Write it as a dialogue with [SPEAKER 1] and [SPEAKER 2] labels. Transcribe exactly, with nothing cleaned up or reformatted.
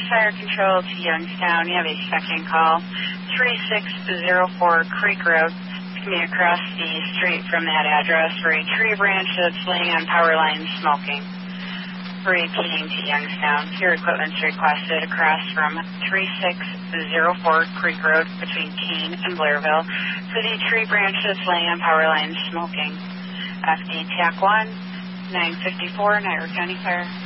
[SPEAKER 1] Fire Control to Youngstown. You have a second call. three six zero four Creek Road. Coming across the street from that address for a tree branch that's laying on power lines smoking. Repeating to Youngstown. Your equipment's requested across from three six zero four Creek Road between Keene and Blairville for the tree branch that's laying on power lines smoking. F D T A C one, nine fifty-four, Niagara County Fire.